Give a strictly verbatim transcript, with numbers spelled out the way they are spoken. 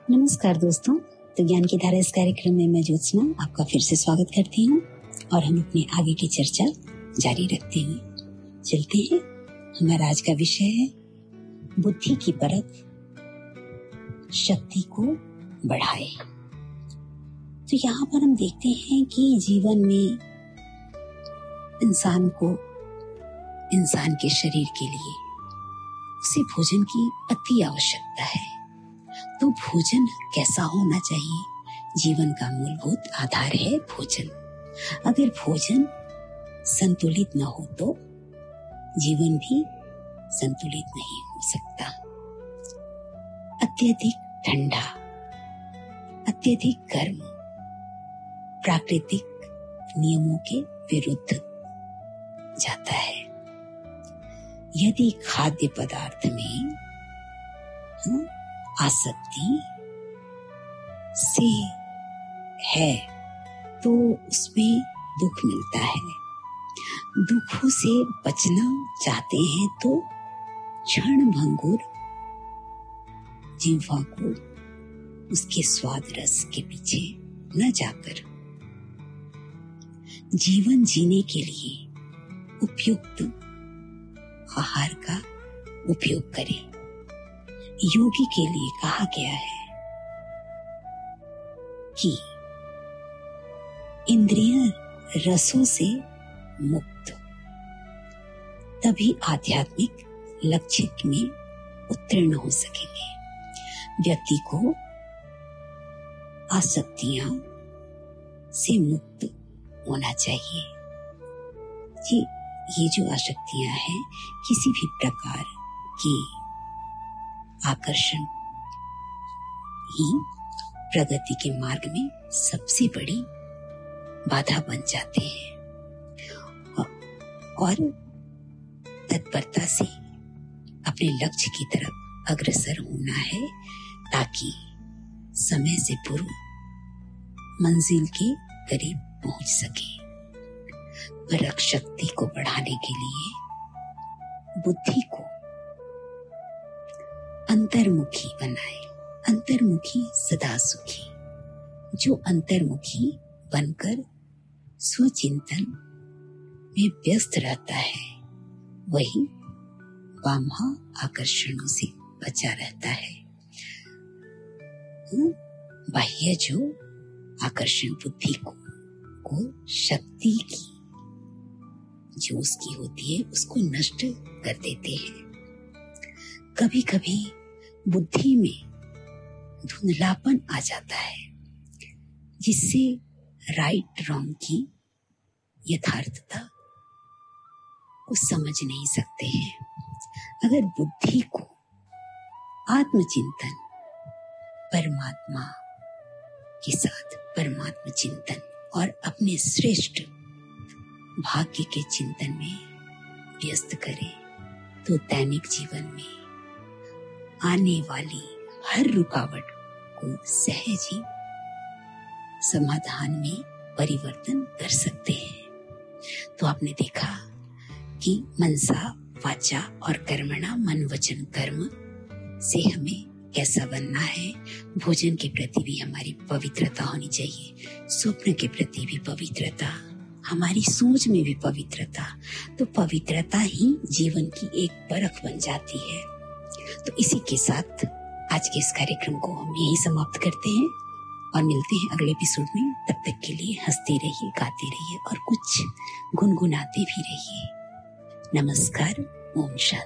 नमस्कार दोस्तों, तो ज्ञान की धारा इस कार्यक्रम में मैं ज्योत्सना आपका फिर से स्वागत करती हूँ और हम अपने आगे की चर्चा जारी रखते हुए चलते हैं। हमारा आज का विषय है बुद्धि की परख शक्ति को बढ़ाए। तो यहाँ पर हम देखते हैं कि जीवन में इंसान को इंसान के शरीर के लिए उसे भोजन की अति आवश्यकता है। तो भोजन कैसा होना चाहिए? जीवन का मूलभूत आधार है भोजन। अगर भोजन संतुलित न हो तो जीवन भी संतुलित नहीं हो सकता। अत्यधिक ठंडा, अत्यधिक गर्म प्राकृतिक नियमों के विरुद्ध जाता है। यदि खाद्य पदार्थ में हाँ, आसक्ति से है तो उसमें दुख मिलता है। दुखों से बचना चाहते हैं तो क्षण भंगुर जीवा को उसके स्वाद रस के पीछे न जाकर जीवन जीने के लिए उपयुक्त आहार का उपयोग करें। योगी के लिए कहा गया है कि इंद्रिय रसों से मुक्त, तभी आध्यात्मिक लक्ष्य में उत्तीर्ण हो सकेंगे। व्यक्ति को आसक्तियां से मुक्त होना चाहिए। ये ये जो आसक्तियां हैं किसी भी प्रकार की आकर्षण ही प्रगति के मार्ग में सबसे बड़ी बाधा बन जाते हैं और तत्परता से अपने लक्ष्य की तरफ अग्रसर होना है ताकि समय से पूर्व मंजिल के करीब पहुंच सके। परख शक्ति को बढ़ाने के लिए बुद्धि को अंतर्मुखी बनाए। अंतर्मुखी सदा सुखी। जो अंतर्मुखी बनकर स्वचिंतन में व्यस्त रहता है वही बाह्य आकर्षणों से बचा रहता है। बाह्य जो आकर्षण बुद्धि को, को शक्ति की जो उसकी होती है उसको नष्ट कर देते हैं। कभी कभी बुद्धि में धुंधलापन आ जाता है जिससे राइट रॉन्ग की यथार्थता को समझ नहीं सकते हैं। अगर बुद्धि को आत्मचिंतन, परमात्मा के साथ परमात्मा चिंतन और अपने श्रेष्ठ भाग्य के चिंतन में व्यस्त करें तो दैनिक जीवन में आने वाली हर रुकावट को सहज ही समाधान में परिवर्तन कर सकते हैं। तो आपने देखा कि मनसा वाचा और कर्मणा, मन वचन कर्म से हमें कैसा बनना है। भोजन के प्रति भी हमारी पवित्रता होनी चाहिए, स्वप्न के प्रति भी पवित्रता, हमारी सोच में भी पवित्रता। तो पवित्रता ही जीवन की एक परख बन जाती है। तो इसी के साथ आज के इस कार्यक्रम को हम यही समाप्त करते हैं और मिलते हैं अगले एपिसोड में। तब तक के लिए हंसते रहिए, गाते रहिए और कुछ गुनगुनाते भी रहिए। नमस्कार, ओम शांति।